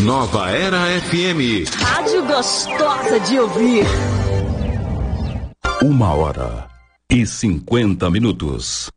Nova Era FM. Rádio gostosa de ouvir. 1h50.